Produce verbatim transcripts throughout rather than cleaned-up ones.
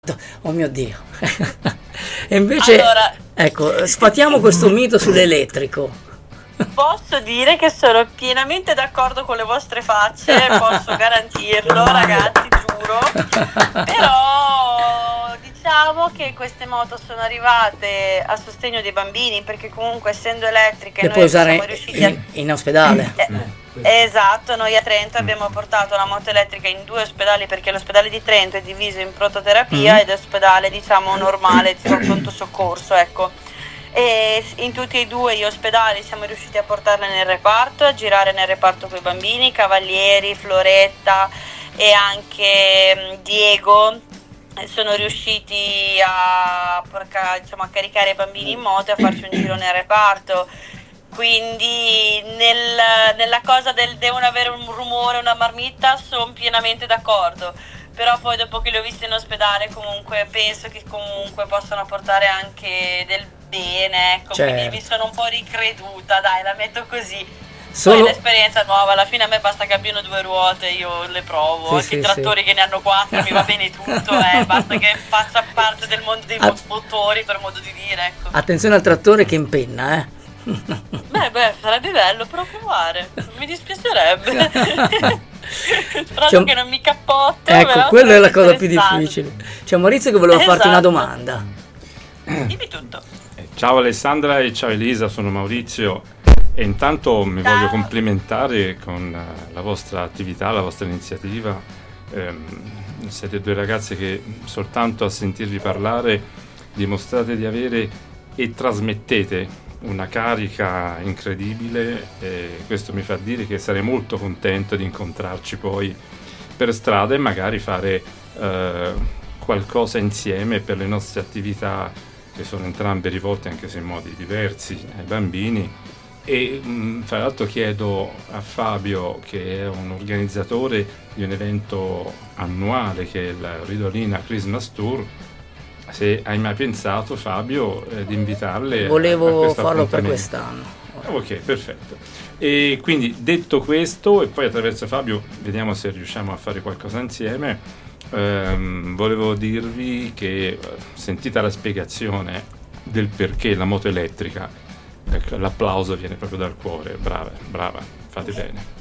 Oh mio Dio. E invece, Allora, ecco, sfatiamo questo mito sull'elettrico. posso dire che sono pienamente d'accordo con le vostre facce, posso garantirlo, ragazzi, giuro. Però diciamo che queste moto sono arrivate a sostegno dei bambini, perché comunque essendo elettriche Le noi puoi usare siamo riusciti a... in, in ospedale. Eh, Esatto, noi a Trento abbiamo portato la moto elettrica in due ospedali, perché l'ospedale di Trento è diviso in prototerapia Mm. ed ospedale diciamo normale, tipo pronto soccorso, ecco. E in tutti e due gli ospedali siamo riusciti a portarle nel reparto, a girare nel reparto con i bambini, Cavalieri, Floretta e anche mm, Diego eh, sono riusciti a, porca- diciamo, a caricare i bambini in moto e a farci un giro nel reparto. Quindi nel- nella cosa del devono avere un rumore, una marmitta, sono pienamente d'accordo. Però poi dopo che li ho visti in ospedale comunque penso che comunque possano portare anche del bene, ecco, Certo. quindi mi sono un po' ricreduta, dai, la metto così. Solo- Poi l'esperienza nuova, alla fine a me basta che abbiano due ruote, io le provo, Sì, anche sì, i trattori sì. che ne hanno quattro mi va bene tutto, eh, basta che faccia parte del mondo dei Ah. motori, per modo di dire, ecco. Attenzione al trattore che impenna, eh. Beh, beh, sarebbe bello però provare, non mi dispiacerebbe. Spero C'è un- che non mi cappotta. Ecco, però quella è la sarebbe cosa più interessante. difficile. C'è Maurizio che voleva farti una Esatto. domanda. Dimmi tutto. Eh, Ciao Alessandra e ciao Elisa, sono Maurizio e intanto mi Ciao. voglio complimentare con eh, la vostra attività, la vostra iniziativa. Ehm, siete due ragazze che soltanto a sentirvi parlare dimostrate di avere e trasmettete una carica incredibile e questo mi fa dire che sarei molto contento di incontrarci poi per strada e magari fare eh, qualcosa insieme per le nostre attività che sono entrambe rivolte anche se in modi diversi ai bambini. E mh, fra l'altro chiedo a Fabio, che è un organizzatore di un evento annuale che è il Ridolina Christmas Tour, se hai mai pensato, Fabio, eh, di invitarle a- a Volevo questo farlo per appuntamento. quest'anno. Ok, perfetto. E quindi detto questo, e poi attraverso Fabio vediamo se riusciamo a fare qualcosa insieme, ehm, volevo dirvi che eh, sentita la spiegazione del perché la moto elettrica, ecco, l'applauso viene proprio dal cuore. Brava, brava, fate bene.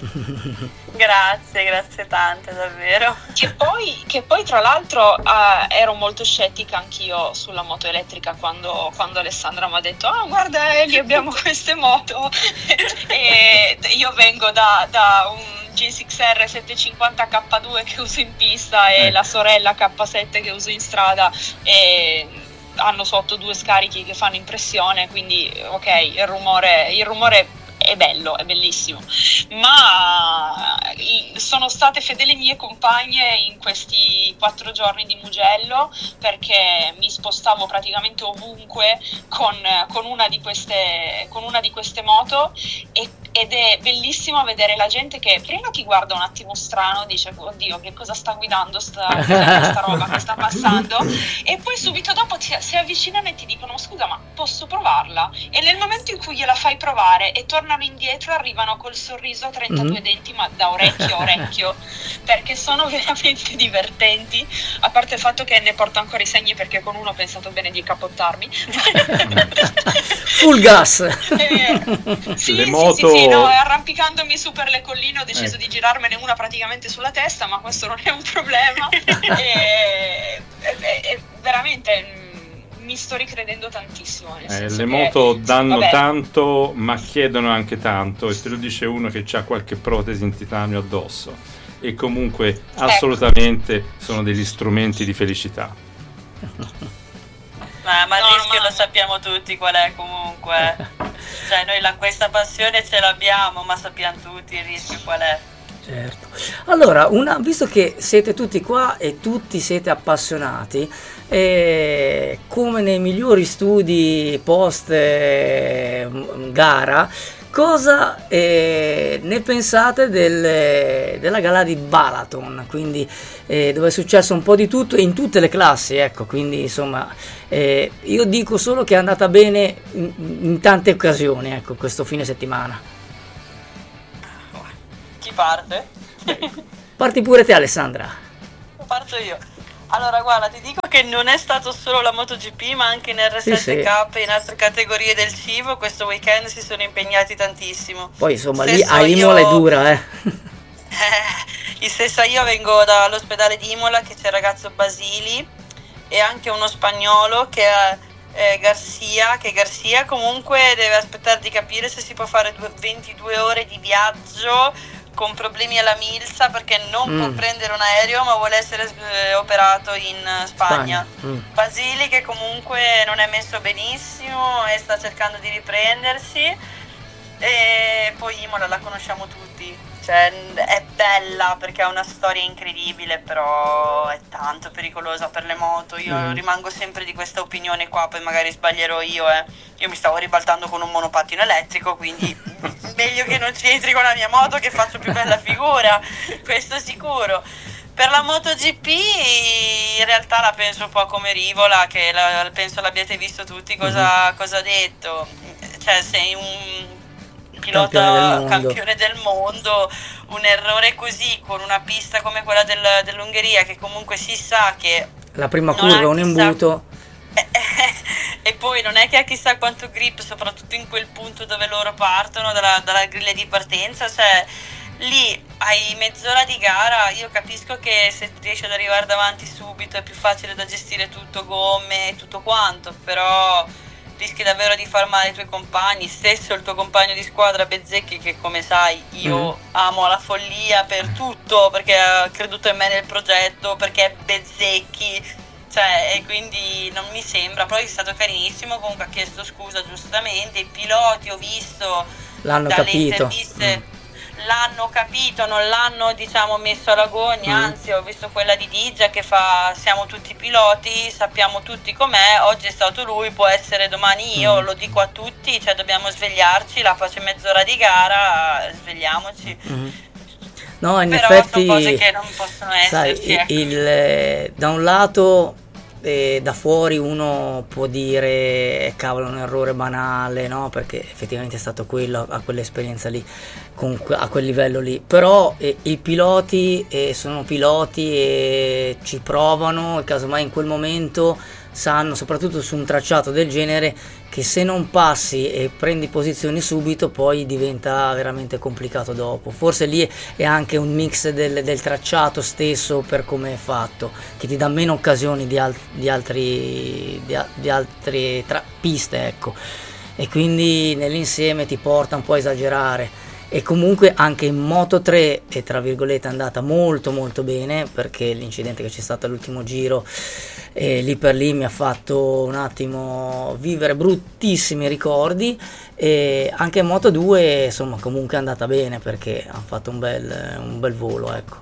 Grazie, grazie tante, davvero. Che poi, che poi tra l'altro eh, ero molto scettica anch'io sulla moto elettrica quando, quando Alessandra mi ha detto ah guarda Eli abbiamo queste moto e io vengo da, da un G sei R settecentocinquanta K due che uso in pista e Eh. la sorella K sette che uso in strada e hanno sotto due scarichi che fanno impressione, quindi ok, il rumore, il rumore è bello, è bellissimo, ma i- sono state fedeli mie compagne in questi quattro giorni di Mugello perché mi spostavo praticamente ovunque con, con una di queste, con una di queste moto e, ed è bellissimo vedere la gente che prima ti guarda un attimo strano, dice oddio che cosa sta guidando sta, questa roba che sta passando e poi subito dopo ti, si avvicinano e ti dicono scusa ma posso provarla? E nel momento in cui gliela fai provare e tornano indietro arrivano col sorriso a trentadue Mhm. denti ma da orecchio a orecchio perché sono veramente divertenti, a parte il fatto che ne porto ancora i segni perché con uno ho pensato bene di capottarmi. Full gas. Eh, sì, Le sì, moto- sì, sì, no, e arrampicandomi su per le colline ho deciso Eh. di girarmene una praticamente sulla testa, ma questo non è un problema. e, e- e- veramente mm, mi sto ricredendo tantissimo. nel Eh, senso le che, moto danno vabbè, tanto ma chiedono anche tanto e te lo dice uno che ha qualche protesi in titanio addosso e comunque Ecco. assolutamente sono degli strumenti di felicità. Ma, ma il No, rischio ma- lo sappiamo tutti qual è comunque. Cioè noi la, questa passione ce l'abbiamo, ma sappiamo tutti il rischio qual è. Certo. Allora, una- visto che siete tutti qua e tutti siete appassionati, eh, come nei migliori studi post eh, m- gara, cosa eh, ne pensate del- della gara di Balaton? Quindi eh, dove è successo un po' di tutto e in tutte le classi, ecco, quindi insomma eh, io dico solo che è andata bene in, in tante occasioni, ecco, questo fine settimana. Chi parte? Parti pure te, Alessandra. Parto io. Allora guarda, ti dico che non è stato solo la MotoGP, ma anche in R sette Sì, sì. Cup e in altre categorie del cibo questo weekend si sono impegnati tantissimo. Poi insomma lì Stesso a Imola io- è dura, eh. Eh, stessa io vengo dall'ospedale di Imola, che c'è il ragazzo Basili e anche uno spagnolo che è eh, Garcia, che Garcia comunque deve aspettare di capire se si può fare due- ventidue ore di viaggio con problemi alla milza, perché non Mm. può prendere un aereo ma vuole essere eh, operato in eh, Spagna. Spagna. Mm. Basili che comunque non è messo benissimo e sta cercando di riprendersi, e poi Imola la conosciamo tutti, cioè è bella perché ha una storia incredibile, però è tanto pericolosa per le moto. Io Mm. rimango sempre di questa opinione qua, poi magari sbaglierò io, eh. Io mi stavo ribaltando con un monopattino elettrico, quindi meglio che non ci entri con la mia moto, che faccio più bella figura, questo sicuro. Per la MotoGP in realtà la penso un po' come Rivola, che la- penso l'abbiate visto tutti cosa, cosa ha detto. Cioè sei un pilota Campione del mondo. campione del mondo, un errore così con una pista come quella del- dell'Ungheria, che comunque si sa che La prima non curva è ha un chissà- imbuto. e poi non è che ha chissà quanto grip, soprattutto in quel punto dove loro partono dalla, dalla griglia di partenza, cioè lì hai mezz'ora di gara. Io capisco che se riesci ad arrivare davanti subito è più facile da gestire tutto, gomme e tutto quanto, però rischi davvero di far male ai tuoi compagni. Stesso il tuo compagno di squadra Bezzecchi, che come sai io Mhm. amo alla follia per tutto, perché ha creduto in me nel progetto, perché è Bezzecchi, cioè, e quindi non mi sembra. Poi è stato carinissimo, comunque ha chiesto scusa giustamente. I piloti ho visto L'hanno dalle capito. interviste Mm. l'hanno capito, non l'hanno diciamo messo alla gogna, Mm. anzi ho visto quella di Digia che fa siamo tutti piloti, sappiamo tutti com'è, oggi è stato lui, può essere domani io, Mm. lo dico a tutti, cioè dobbiamo svegliarci, la faccio mezz'ora di gara, svegliamoci. Mhm. No, in Però effetti, sono cose che non possono sai, esserci, ecco. il, eh, da un lato eh, da fuori uno può dire "Eh, cavolo, è un errore banale", no? Perché effettivamente è stato quello, a quell'esperienza lì, con que- a quel livello lì. Però eh, i piloti eh, sono piloti e ci provano, e casomai in quel momento sanno, soprattutto su un tracciato del genere, che se non passi e prendi posizioni subito poi diventa veramente complicato dopo. Forse lì è anche un mix del, del tracciato stesso, per come è fatto, che ti dà meno occasioni di, al- di altri di, a- di altre tra- piste, ecco, e quindi nell'insieme ti porta un po' a esagerare. E comunque anche in Moto tre è tra virgolette andata molto molto bene, perché l'incidente che c'è stato all'ultimo giro eh, lì per lì mi ha fatto un attimo vivere bruttissimi ricordi. E anche in Moto due insomma comunque è andata bene, perché hanno fatto un bel, un bel volo, ecco.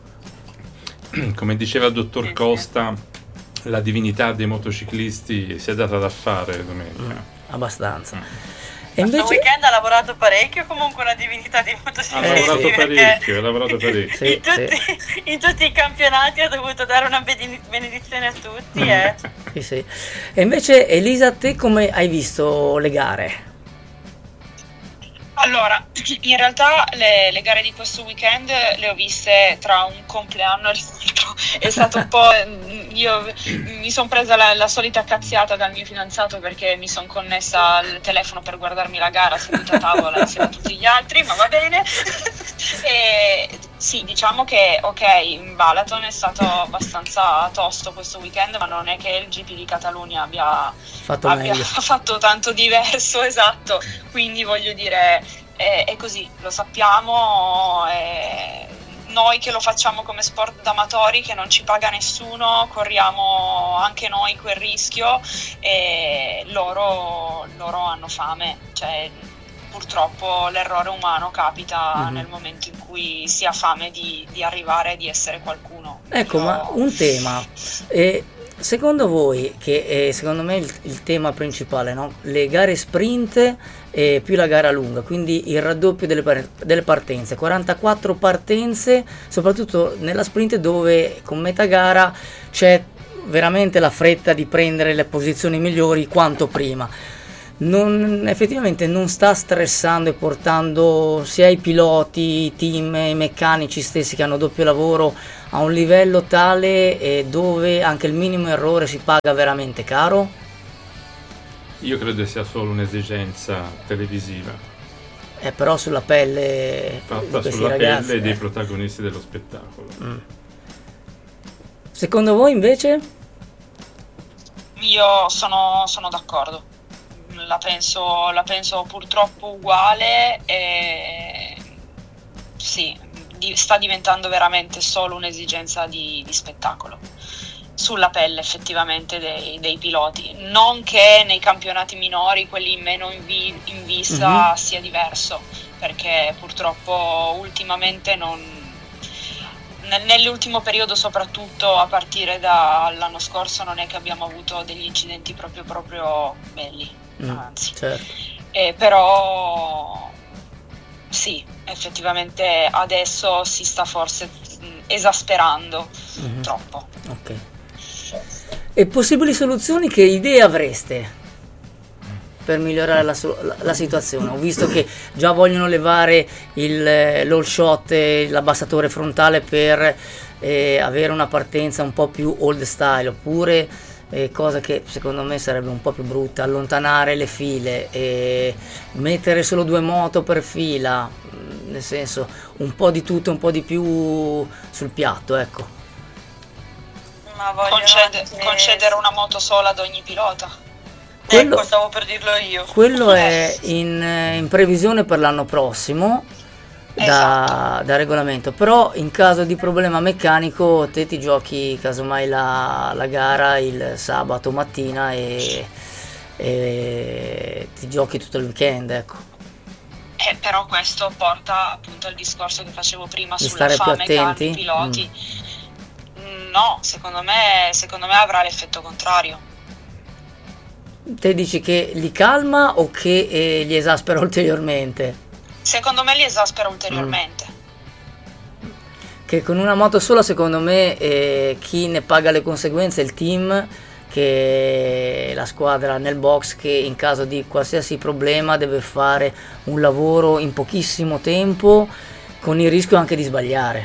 Come diceva il dottor Costa, la divinità dei motociclisti si è data da fare domenica. Mm, abbastanza. Mm. E Questo invece weekend ha lavorato parecchio, comunque una divinità di Ha motociclisti, lavorato perché parecchio, ha lavorato parecchio. Sì, in, tutti, in tutti i campionati ha dovuto dare una bene- benedizione a tutti, eh. sì, sì. E invece Elisa, te come hai visto le gare? Allora, in realtà le, le gare di questo weekend le ho viste tra un compleanno e l'altro. È stato un po'. Io mi sono presa la, la solita cazziata dal mio fidanzato, perché mi sono connessa al telefono per guardarmi la gara seduta a tavola insieme a tutti gli altri, ma va bene. E sì, diciamo che ok, Balaton è stato abbastanza tosto questo weekend, ma non è che il G P di Catalunya abbia Fatto abbia meglio. fatto tanto diverso, esatto, quindi voglio dire è, è così, lo sappiamo, è- noi che lo facciamo come sport d'amatori, che non ci paga nessuno, corriamo anche noi quel rischio, e loro, loro hanno fame, cioè purtroppo l'errore umano capita Mhm. nel momento in cui si ha fame di, di arrivare e di essere qualcuno. Ecco, Io- ma un tema, eh, secondo voi, che è secondo me il, il tema principale, no? Le gare sprint e più la gara lunga, quindi il raddoppio delle, par- delle partenze, quarantaquattro partenze, soprattutto nella sprint, dove con metà gara c'è veramente la fretta di prendere le posizioni migliori quanto prima. non, effettivamente non sta stressando e portando sia i piloti, i team, i meccanici stessi che hanno doppio lavoro a un livello tale e dove anche il minimo errore si paga veramente caro? Io credo sia solo un'esigenza televisiva. Eh, però sulla pelle fatta di sulla ragazzi, pelle eh. dei protagonisti dello spettacolo. Mm. Secondo voi invece? Io sono, sono d'accordo, la penso, la penso purtroppo uguale e sì, di, sta diventando veramente solo un'esigenza di, di spettacolo sulla pelle effettivamente dei, dei piloti, non che nei campionati minori, quelli meno in, vi, in vista, mm-hmm. sia diverso, perché purtroppo ultimamente non... Nell'ultimo periodo, soprattutto a partire dall'anno scorso, non è che abbiamo avuto degli incidenti proprio proprio belli, mm, anzi. Certo. Eh, però sì, effettivamente adesso si sta forse mh, esasperando mm-hmm. troppo. Ok. E possibili soluzioni, che idee avreste per migliorare la, la, la situazione? Ho visto che già vogliono levare il, l'all shot e l'abbassatore frontale per eh, avere una partenza un po' più old style, oppure eh, cosa che secondo me sarebbe un po' più brutta, allontanare le file e mettere solo due moto per fila, nel senso un po' di tutto, un po' di più sul piatto, ecco. Ma Concede, anche... concedere una moto sola ad ogni pilota. Quello, ecco, stavo per dirlo io. Quello è in, in previsione per l'anno prossimo da, esatto. da regolamento, però in caso di problema meccanico te ti giochi casomai la, la gara il sabato mattina e, e ti giochi tutto il weekend, ecco. Eh, però questo porta appunto al discorso che facevo prima di sulla fame che hanno i mm. piloti. No, secondo me, secondo me avrà l'effetto contrario. Te dici che li calma o che eh, li esaspera ulteriormente? Secondo me li esaspera ulteriormente. Mm. Che con una moto sola, secondo me, eh, chi ne paga le conseguenze è il team, che la squadra nel box, che in caso di qualsiasi problema deve fare un lavoro in pochissimo tempo, con il rischio anche di sbagliare.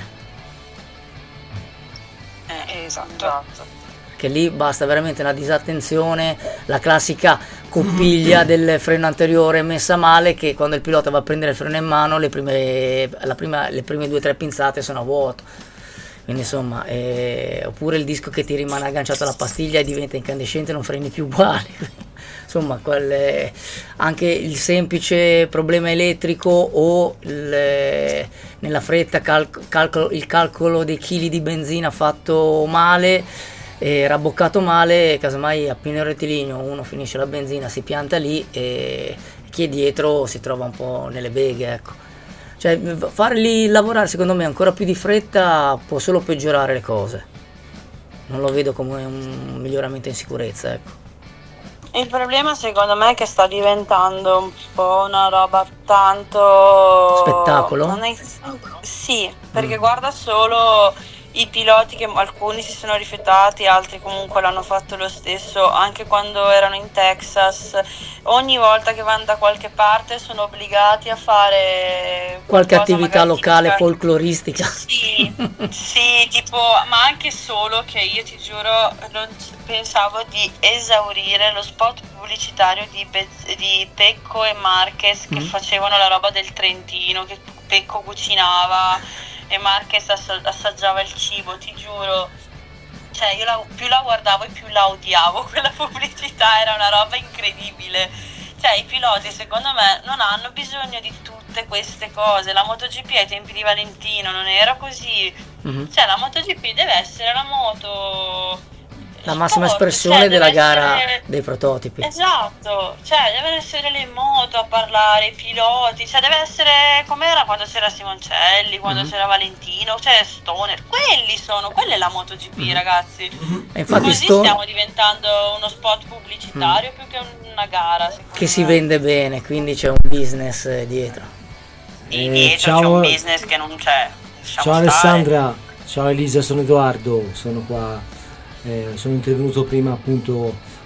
Eh, esatto. esatto. Che lì basta veramente una disattenzione, la classica coppiglia del freno anteriore messa male, che quando il pilota va a prendere il freno in mano le prime, la prima, le prime due o tre pinzate sono a vuoto, quindi insomma eh, oppure il disco che ti rimane agganciato alla pastiglia e diventa incandescente e non freni più uguali. Insomma, quelle, anche il semplice problema elettrico o il, nella fretta cal- calcolo, il calcolo dei chili di benzina fatto male, e rabboccato male, casomai a pino rettilineo uno finisce la benzina, si pianta lì e chi è dietro si trova un po' nelle beghe, ecco. Cioè farli lavorare secondo me ancora più di fretta può solo peggiorare le cose, non lo vedo come un miglioramento in sicurezza, ecco. Il problema secondo me è che sta diventando un po' una roba tanto spettacolo? Non è... Sì, perché mm. guarda solo i piloti, che alcuni si sono rifiutati, altri comunque l'hanno fatto lo stesso, anche quando erano in Texas. Ogni volta che vanno da qualche parte sono obbligati a fare qualche attività locale tipica, folcloristica. Sì, sì, tipo, ma anche solo che io ti giuro non pensavo di esaurire lo spot pubblicitario di, Be- di Pecco e Marquez che mm. facevano la roba del Trentino, che Pecco cucinava e Marquez assaggiava il cibo, ti giuro, cioè io la, più la guardavo e più la odiavo, quella pubblicità era una roba incredibile. Cioè i piloti secondo me non hanno bisogno di tutte queste cose, la MotoGP ai tempi di Valentino non era così, mm-hmm. cioè la MotoGP deve essere la moto, la massima sport, espressione cioè, della gara essere... dei prototipi. Esatto, cioè devono essere le moto a parlare, i piloti, cioè deve essere come era quando c'era Simoncelli, quando mm-hmm. c'era Valentino, cioè Stoner, quelli sono, quella è la MotoGP mm-hmm. ragazzi. Mm-hmm. E infatti così Stone... stiamo diventando uno spot pubblicitario mm. più che una gara. Che me. si vende bene, quindi c'è un business dietro. E dietro ciao, c'è un business che non c'è. Ciao Alessandra, ciao Elisa, sono Edoardo, sono qua. Eh, sono intervenuto prima appunto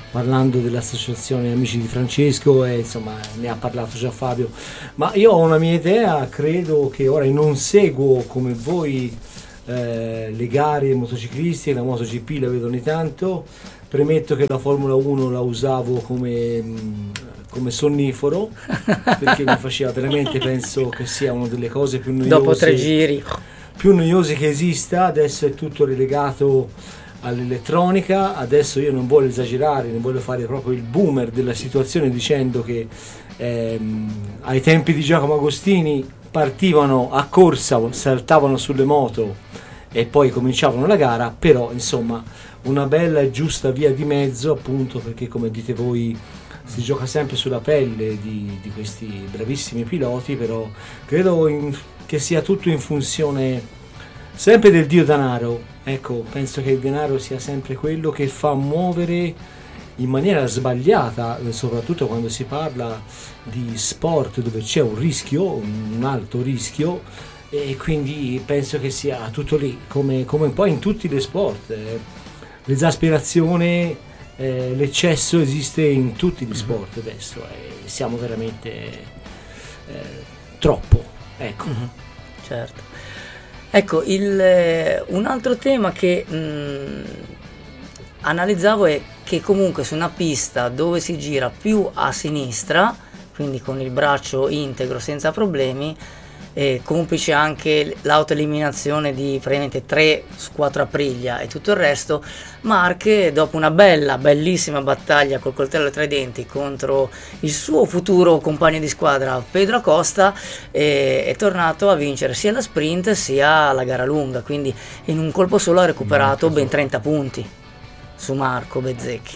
parlando dell'associazione Amici di Francesco, e insomma ne ha parlato già Fabio, ma io ho una mia idea. Credo che ora non seguo come voi eh, le gare motociclisti, e la MotoGP la vedo ogni tanto. Premetto che la Formula uno la usavo come, come sonnifero, perché mi faceva veramente, penso che sia una delle cose più noiose, dopo tre giri più noiose che esista. Adesso è tutto relegato all'elettronica. Adesso io non voglio esagerare, non voglio fare proprio il boomer della situazione dicendo che ehm, ai tempi di Giacomo Agostini partivano a corsa, saltavano sulle moto e poi cominciavano la gara, però insomma una bella e giusta via di mezzo, appunto perché, come dite voi, si gioca sempre sulla pelle di, di questi bravissimi piloti, però credo in, che sia tutto in funzione sempre del dio denaro. Ecco, penso che il denaro sia sempre quello che fa muovere in maniera sbagliata, soprattutto quando si parla di sport dove c'è un rischio, un alto rischio, e quindi penso che sia tutto lì, come, come poi in tutti gli sport. Eh, l'esasperazione, eh, l'eccesso esiste in tutti gli sport adesso, e eh, siamo veramente eh, troppo, ecco. Mm-hmm. Certo. Ecco, il, eh, un altro tema che mh, analizzavo è che comunque su una pista dove si gira più a sinistra, quindi con il braccio integro senza problemi, e complice anche l'autoeliminazione di praticamente tre su quattro Aprilia e tutto il resto, Marche, dopo una bella, bellissima battaglia col coltello tra i denti contro il suo futuro compagno di squadra Pedro Acosta, è, è tornato a vincere sia la sprint sia la gara lunga, quindi in un colpo solo ha recuperato ben trenta punti su Marco Bezzecchi.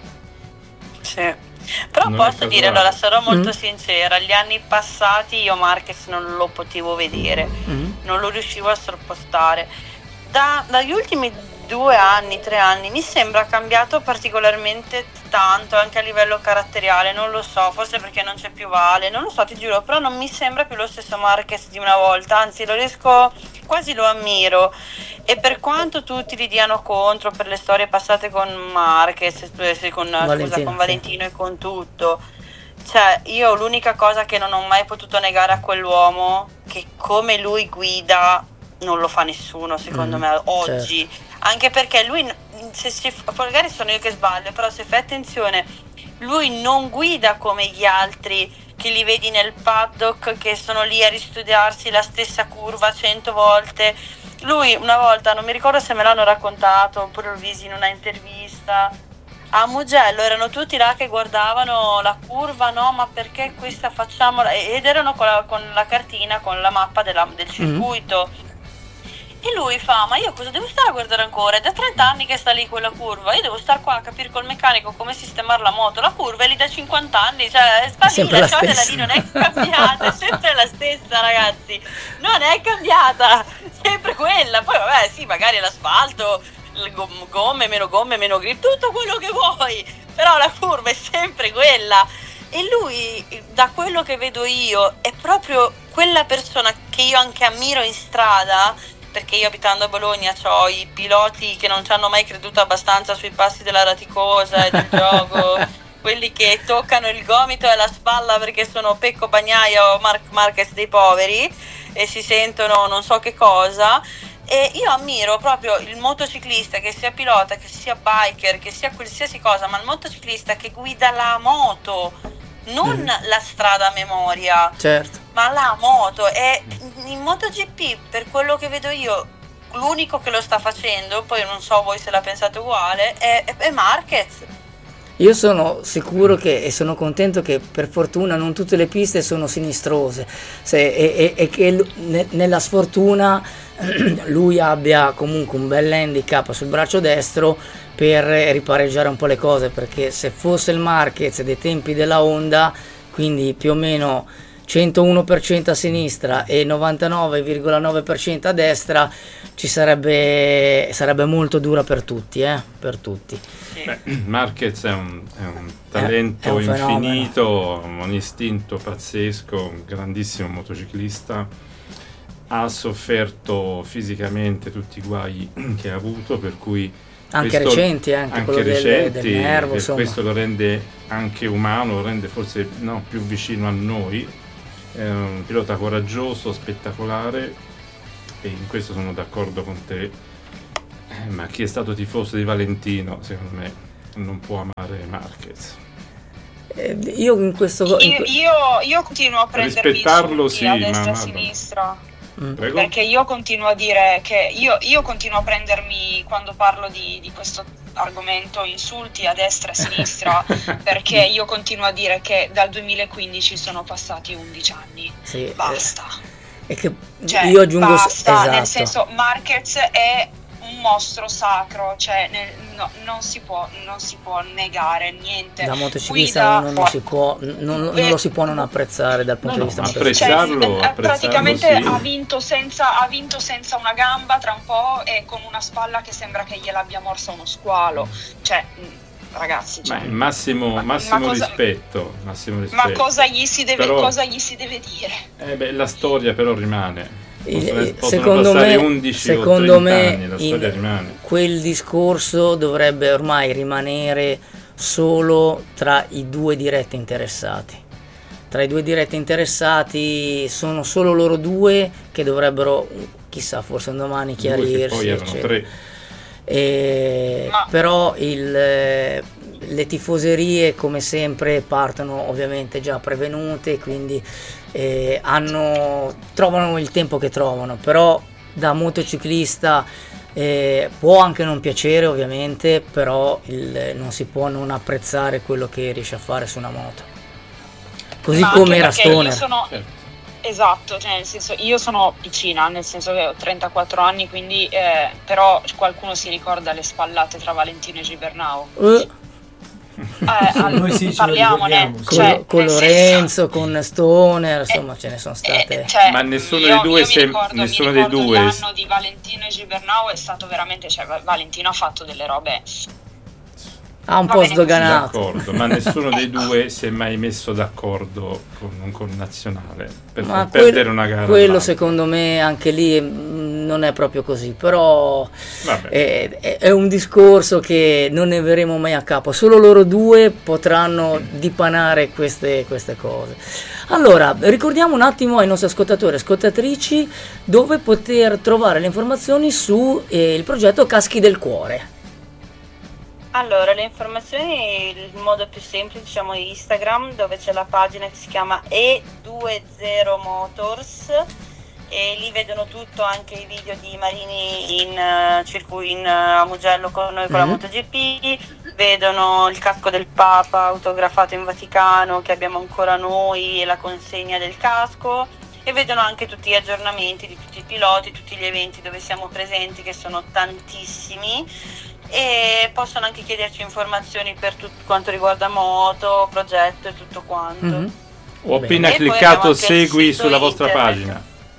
Sì. Però non posso dire, allora sarò molto Mm. sincera, gli anni passati io Marquez non lo potevo vedere, Mm. non lo riuscivo a sorpostare. Da, dagli ultimi due anni, tre anni mi sembra cambiato particolarmente tanto anche a livello caratteriale, non lo so, forse perché non c'è più Vale, non lo so, ti giuro, però non mi sembra più lo stesso Marquez di una volta, anzi lo riesco, quasi lo ammiro. E per quanto tutti gli diano contro per le storie passate con Marquez, con, Valentino, scusa, con sì. Valentino e con tutto, cioè io l'unica cosa che non ho mai potuto negare a quell'uomo, che come lui guida non lo fa nessuno secondo Mm, me oggi, anche perché lui, se si, magari sono io che sbaglio, però se fai attenzione, lui non guida come gli altri che li vedi nel paddock che sono lì a ristudiarsi la stessa curva cento volte. Lui una volta, non mi ricordo se me l'hanno raccontato oppure l'ho visto in una intervista, a Mugello erano tutti là che guardavano la curva, no, ma perché questa facciamola, ed erano con la, con la cartina, con la mappa della, del circuito. Mm. E lui fa, ma io cosa devo stare a guardare ancora? È da trenta anni che sta lì quella curva, io devo stare qua a capire col meccanico come sistemare la moto, la curva è lì da cinquanta anni, cioè sta lì, la lasciatela lì, non è cambiata, è sempre la stessa, ragazzi, non è cambiata, sempre quella. Poi vabbè, sì, magari l'asfalto, le gomme, meno gomme, meno grip, tutto quello che vuoi, però la curva è sempre quella. E lui, da quello che vedo io, è proprio quella persona che io anche ammiro in strada, perché io abitando a Bologna ho i piloti che non ci hanno mai creduto abbastanza sui passi della Raticosa e del gioco, quelli che toccano il gomito e la spalla perché sono Pecco Bagnaia o Marc Marquez dei poveri e si sentono non so che cosa. E io ammiro proprio il motociclista, che sia pilota, che sia biker, che sia qualsiasi cosa, ma il motociclista che guida la moto, non mm. la strada a memoria, certo, ma la moto. E in MotoGP, per quello che vedo io, l'unico che lo sta facendo, poi non so voi se la pensate uguale, è, è, è Marquez. Io sono sicuro che, e sono contento che per fortuna non tutte le piste sono sinistrose, se, e, e, e che l- ne, nella sfortuna lui abbia comunque un bel handicap sul braccio destro per ripareggiare un po' le cose, perché se fosse il Marquez dei tempi della Honda, quindi più o meno centouno per cento a sinistra e novantanove virgola nove per cento a destra, ci sarebbe sarebbe molto dura per tutti, eh? per tutti. Beh, Marquez è un, è un talento è un infinito, un istinto pazzesco, un grandissimo motociclista. Ha sofferto fisicamente tutti i guai che ha avuto, per cui anche questo, recenti, anche, anche quello recenti, del, del nervo, e insomma. questo lo rende anche umano, lo rende forse no, più vicino a noi. È un pilota coraggioso, spettacolare, e in questo sono d'accordo con te. Eh, ma chi è stato tifoso di Valentino, secondo me, non può amare Marquez. Eh, io in questo in io, que- io, io continuo a prendermi Rispettarlo, insulti sì, a destra e ma- a sinistra. Mm. Prego? Perché io continuo a dire che io, io continuo a prendermi, quando parlo di, di questo argomento, insulti a destra e a sinistra, perché io continuo a dire che dal duemilaquindici sono passati undici anni. Sì, Basta. eh, e che Cioè, io aggiungo basta, esatto. nel senso, Marquez è un mostro sacro, cioè nel- no, non si può non si può negare niente. da motociclista Guida- non, non si può non, non lo si può non apprezzare dal punto No, di vista no, motociclistico. apprezzarlo, eh, apprezzarlo, praticamente sì. ha vinto senza ha vinto senza una gamba tra un po' e con una spalla che sembra che gliel'abbia morsa uno squalo. Cioè, mh, ragazzi, cioè, Ma massimo, ma- massimo ma cosa- rispetto, massimo rispetto. ma cosa gli si deve Però- cosa gli si deve dire? Eh beh, la storia però rimane. Il- Possono, il- possono secondo passare me, undici secondo o me trenta anni, la in storia rimane. quel discorso dovrebbe ormai rimanere solo tra i due diretti interessati. Tra i due diretti interessati sono solo loro due che dovrebbero, chissà, forse un domani Due che chiarirsi. poi erano eccetera. tre. E- Ma- però il, eh, le tifoserie come sempre partono ovviamente già prevenute, quindi eh, hanno, trovano il tempo che trovano, però da motociclista eh, può anche non piacere ovviamente, però il- non si può non apprezzare quello che riesce a fare su una moto, così Ma come anche era perché io Stoner. sono- Certo. Esatto, cioè nel senso, io sono piccina, nel senso che ho trentaquattro anni, quindi eh, però qualcuno si ricorda le spallate tra Valentino e Gibernau. Eh, Eh, al- Noi sì, ce lo parliamone, ricordiamo, sì. con, cioè, con nel senso- Lorenzo, con Stoner, insomma ce ne sono state. Eh, cioè, Ma nessuno io- dei due io mi sem- ricordo- nessuno mi dei ricordo due- l'anno di Valentino e Gibernau è stato veramente, cioè Va- Valentino ha fatto delle robe. Ha un va po' bene, sdoganato. D'accordo, ma nessuno dei due si è mai messo d'accordo con un connazionale per Ma far quel- perdere una gara. quello all'altro. secondo me anche lì mm, non è proprio così, però Vabbè. è, è- è un discorso che non ne verremo mai a capo, solo loro due potranno dipanare queste, queste cose. Allora, ricordiamo un attimo ai nostri ascoltatori e ascoltatrici dove poter trovare le informazioni su eh, il progetto Caschi del Cuore. Allora, le informazioni, il modo più semplice, diciamo, è Instagram, dove c'è la pagina che si chiama E venti Motors, e lì vedono tutto, anche i video di Marini in, uh, circu- in uh, a Mugello con noi con la Mhm. MotoGP, vedono il casco del Papa autografato in Vaticano che abbiamo ancora noi e la consegna del casco, e vedono anche tutti gli aggiornamenti di tutti i piloti, tutti gli eventi dove siamo presenti, che sono tantissimi, e possono anche chiederci informazioni per tutto quanto riguarda moto, progetto e tutto quanto. Mhm. Ho appena E poi abbiamo cliccato anche il segui sito sulla vostra internet. pagina.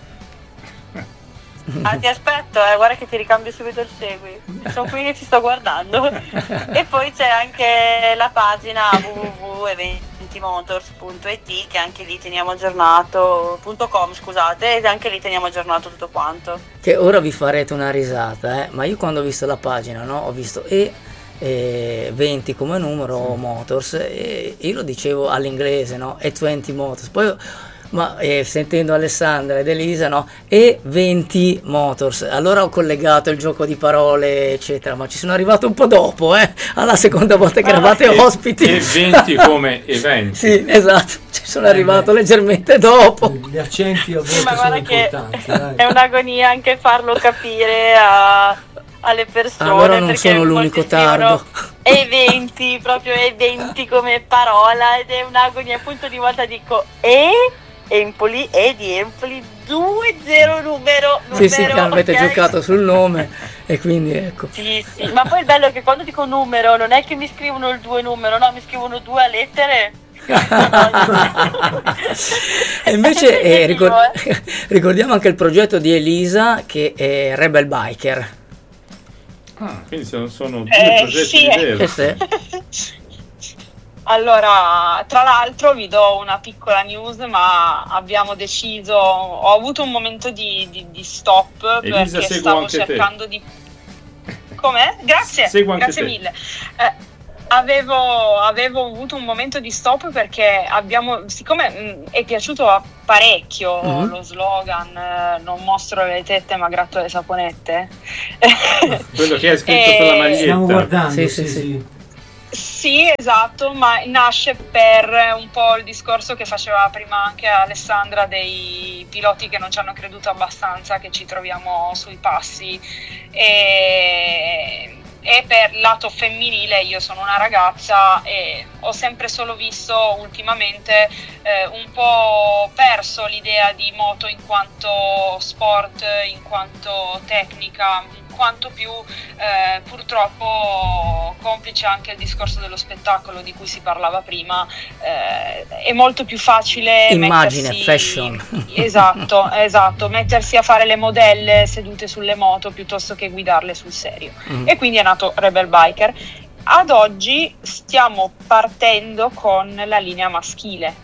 Ah, ti aspetto, eh, guarda che ti ricambio subito il segui. Sono qui che ti sto guardando. E poi c'è anche la pagina w w w punto eventi motors punto i t, che anche lì teniamo aggiornato, punto com scusate, e anche lì teniamo aggiornato tutto quanto. Che ora vi farete una risata, eh? Ma io quando ho visto la pagina, no? Ho visto E eh, venti come numero Motors, e io lo dicevo all'inglese, no? E venti Motors, poi ma eh, sentendo Alessandra ed Elisa, no? E venti Motors, allora ho collegato il gioco di parole eccetera, ma ci sono arrivato un po' dopo, eh? Alla seconda volta che eravate E- ospiti. E venti come eventi. Sì, esatto, ci sono Eh, arrivato beh. leggermente dopo. Gli accenti a volte Sì, ma sono guarda che importanti. dai. è un'agonia anche farlo capire a- alle persone. Allora non perché sono molti l'unico scrivono tardo. eventi, proprio eventi come parola, ed è un'agonia. Appunto di volta dico E Empoli, E di Empoli, due zero numero, Sì, sì, che numero, avete ok? giocato sul nome e quindi ecco. Sì, sì, ma poi il bello è che quando dico numero non è che mi scrivono il due numero, no, mi scrivono due a lettere. E invece eh, Io, ricor- eh. ricordiamo anche il progetto di Elisa, che è Rebel Biker. Ah, quindi sono, sono due Eh, progetti sì, eh. diversi. Eh sì. Allora, tra l'altro vi do una piccola news, ma abbiamo deciso, ho avuto un momento di, di- di stop Elisa, perché seguo stavo anche te. cercando di... Com'è? Grazie, Seguo anche grazie te. mille. Eh, avevo, avevo avuto un momento di stop perché abbiamo, siccome mh, è piaciuto a parecchio Mhm. lo slogan eh, non mostro le tette ma gratto le saponette. Quello che hai scritto Eh, sulla maglietta. Stiamo guardando, Sì, sì, sì, sì. sì. Sì, esatto, ma nasce per un po' il discorso che faceva prima anche Alessandra dei piloti che non ci hanno creduto abbastanza, che ci troviamo sui passi. E, e per lato femminile, io sono una ragazza e ho sempre solo visto ultimamente eh, un po' perso l'idea di moto in quanto sport, in quanto tecnica, quanto più eh, purtroppo, complice anche il discorso dello spettacolo di cui si parlava prima, eh, è molto più facile Immagine, mettersi, fashion. esatto, esatto, mettersi a fare le modelle sedute sulle moto piuttosto che guidarle sul serio. Mm. E quindi è nato Rebel Biker. Ad oggi stiamo partendo con la linea maschile.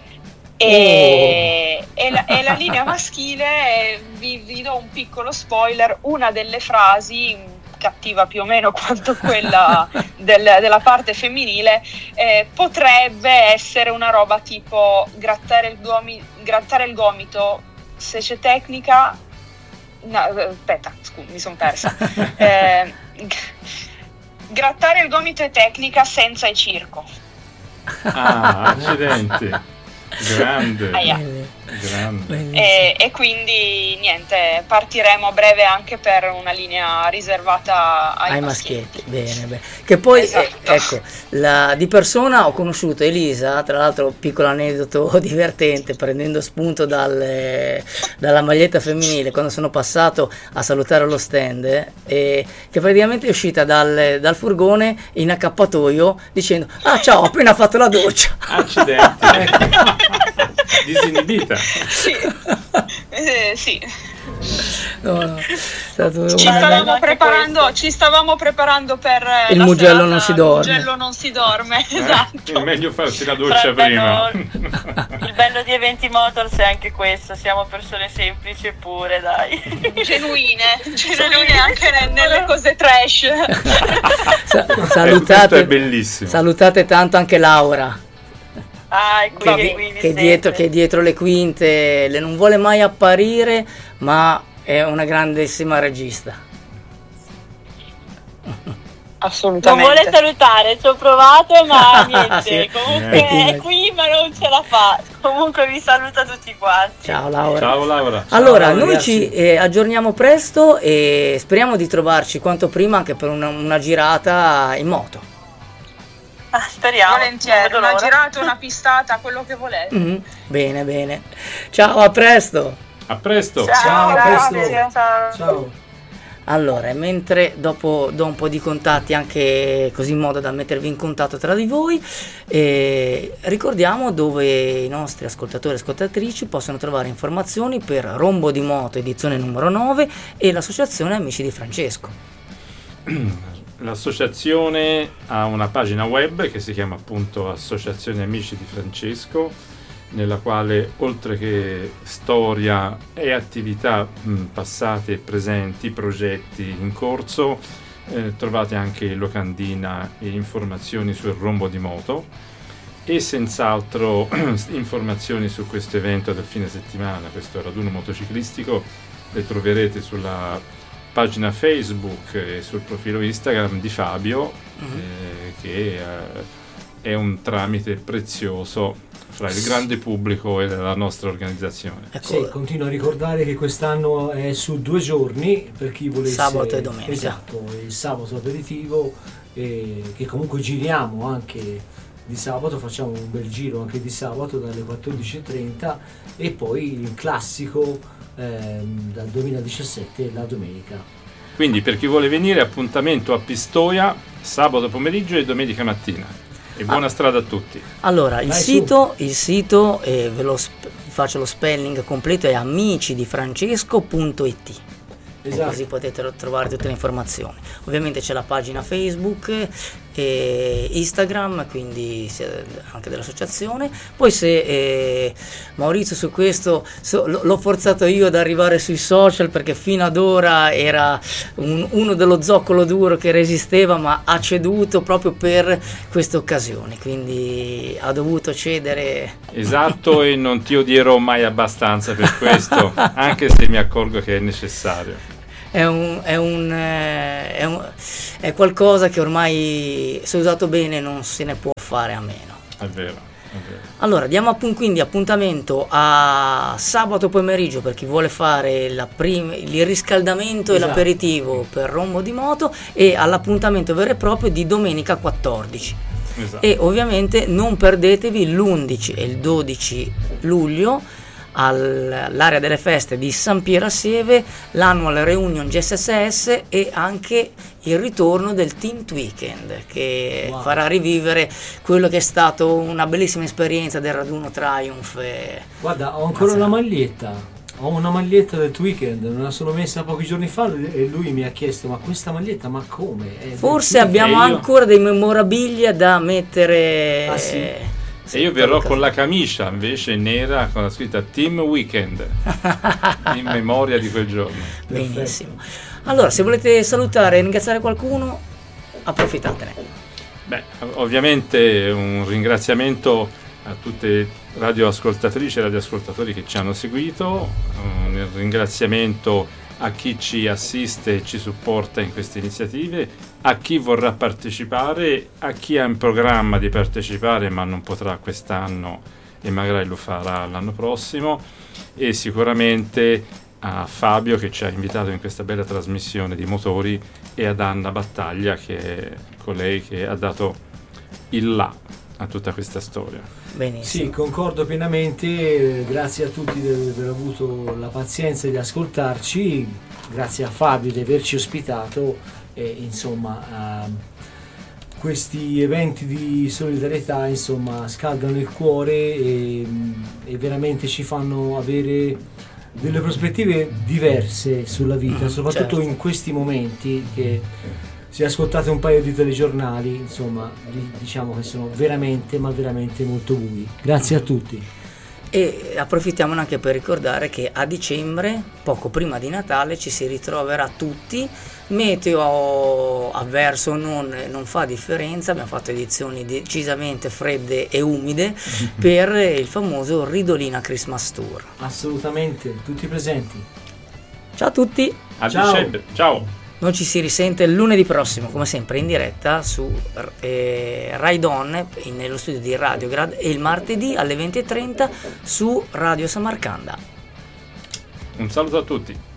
E, e, la, e la linea maschile, vi, vi do un piccolo spoiler, una delle frasi, cattiva più o meno quanto quella del, della parte femminile, eh, potrebbe essere una roba tipo grattare il, gomi, grattare il gomito se c'è tecnica. No, aspetta, scusa, mi sono persa. Eh, grattare il gomito è tecnica senza il circo. Ah, accidenti. Grande. Aia. Grande. E, e quindi niente, partiremo a breve anche per una linea riservata ai, ai maschietti. maschietti, bene, bene. Che poi, Esatto. eh, ecco, la, di persona ho conosciuto Elisa, tra l'altro piccolo aneddoto divertente, prendendo spunto dal, dalla maglietta femminile, quando sono passato a salutare lo stand, eh, e che praticamente è uscita dal, dal furgone in accappatoio dicendo: ah ciao, ho appena fatto la doccia. Accidenti. Disinibita. Sì, eh, sì. No, no, è stato Ci una- stavamo anche preparando, questo. ci stavamo preparando per eh, Il la mugello serata, non si dorme. Il mugello non si dorme, Eh? esatto. È meglio farsi la doccia Fra il prima. bello- il bello di Eventi Motors è anche questo, siamo persone semplici eppure, dai. Genuine, genuine anche ne- nelle cose trash. Sa- Eh, questo salutate, è bellissimo. salutate tanto anche Laura. Ah, è qui, Che, che qui mi che dietro, sente. che dietro le quinte le non vuole mai apparire, ma è una grandissima regista. Non Assolutamente. vuole salutare, ci ho provato ma niente, Sì. comunque Eh. è qui ma non ce la fa. Comunque vi saluta tutti quanti. Ciao Laura. Ciao Laura. Allora, Ciao, noi ragazzi. ci eh, aggiorniamo presto e speriamo di trovarci quanto prima anche per una, una girata in moto. Ah, speriamo. Volentieri, non vedo una l'ora. girata, una pistata, quello che volete. Mhm. Bene, bene. Ciao, a presto. A presto. Ciao, Ciao, a grazie, presto. ciao. Ciao. Allora, mentre dopo do un po' di contatti anche così in modo da mettervi in contatto tra di voi, eh, ricordiamo dove i nostri ascoltatori e ascoltatrici possono trovare informazioni per Rombo di Moto edizione numero nove e l'associazione Amici di Francesco. L'associazione ha una pagina web che si chiama appunto Associazione Amici di Francesco, nella quale oltre che storia e attività mh, passate e presenti, progetti in corso, eh, trovate anche locandina e informazioni sul rombo di moto e senz'altro informazioni su questo evento del fine settimana, questo raduno motociclistico, le troverete sulla pagina Facebook e sul profilo Instagram di Fabio, eh, che eh, è un tramite prezioso fra il grande pubblico e la nostra organizzazione. Ecco, Sì, continuo a ricordare che quest'anno è su due giorni per chi volesse. Sabato e domenica. Esatto, il sabato aperitivo, eh, che comunque giriamo anche di sabato, facciamo un bel giro anche di sabato dalle quattordici e trenta e poi il classico ehm, dal duemiladiciassette la domenica. Quindi per chi vuole venire, appuntamento a Pistoia sabato pomeriggio e domenica mattina. E buona strada a tutti. allora, il Vai, sito, il sito eh, ve lo sp- faccio lo spelling completo, è amici di francesco punto it. Esatto. Così potete trovare tutte le informazioni. Ovviamente c'è la pagina Facebook, e Instagram, quindi anche dell'associazione. Poi se eh, Maurizio su questo so, l'ho forzato io ad arrivare sui social, perché fino ad ora era un, uno dello zoccolo duro che resisteva, ma ha ceduto proprio per queste occasioni, quindi ha dovuto cedere. Esatto, e non ti odierò mai abbastanza per questo, anche se mi accorgo che è necessario. È, un, è, un, è, un, è qualcosa che ormai, se usato bene, non se ne può fare a meno. È vero, è vero. Allora, diamo appunto quindi appuntamento a sabato pomeriggio per chi vuole fare la prim- il riscaldamento, esatto, e l'aperitivo per Rombo di Moto, e all'appuntamento vero e proprio di domenica quattordici. Esatto. E ovviamente non perdetevi l'undici e il dodici luglio all'area delle feste di San Piero a Sieve, l'annual reunion G S S S e anche il ritorno del Team Weekend, che wow. farà rivivere quello che è stato una bellissima esperienza del raduno Triumph. Guarda, ho ancora una maglietta, ho una maglietta del Weekend, me la sono messa pochi giorni fa e lui mi ha chiesto: ma questa maglietta, ma come? È Forse abbiamo ancora dei memorabilia da mettere. Ah, sì? E io verrò con la camicia invece nera con la scritta Team Weekend in memoria di quel giorno. Benissimo. Allora, se volete salutare e ringraziare qualcuno, approfittatene. Beh, ovviamente un ringraziamento a tutte radioascoltatrici e radioascoltatori che ci hanno seguito, un ringraziamento a chi ci assiste e ci supporta in queste iniziative, a chi vorrà partecipare, a chi ha in programma di partecipare ma non potrà quest'anno e magari lo farà l'anno prossimo, e sicuramente a Fabio che ci ha invitato in questa bella trasmissione di motori, e ad Anna Battaglia che è colei che ha dato il là a tutta questa storia. Benissimo. Sì, concordo pienamente, grazie a tutti di aver avuto la pazienza di ascoltarci, grazie a Fabio di averci ospitato, e insomma uh, questi eventi di solidarietà insomma scaldano il cuore e, e veramente ci fanno avere delle prospettive diverse sulla vita, soprattutto certo. in questi momenti che, se ascoltate un paio di telegiornali, insomma, diciamo che sono veramente, ma veramente molto bui. Grazie a tutti. E approfittiamo anche per ricordare che a dicembre, poco prima di Natale, ci si ritroverà tutti. Meteo avverso non, non fa differenza, abbiamo fatto edizioni decisamente fredde e umide per il famoso Ridolina Christmas Tour. Assolutamente, tutti presenti. Ciao a tutti. A Ciao. dicembre, ciao. Noi ci si risente lunedì prossimo, come sempre, in diretta su eh, Ride On, nello studio di Radiograd, e il martedì alle venti e trenta su Radio Samarcanda. Un saluto a tutti.